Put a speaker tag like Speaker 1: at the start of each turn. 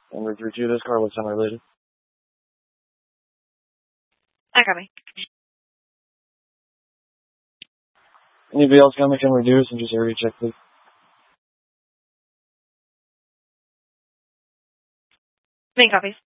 Speaker 1: Number 32, this car looks unrelated.
Speaker 2: I copy.
Speaker 1: Anybody else coming can reduce and just area check, please?
Speaker 2: Main copies.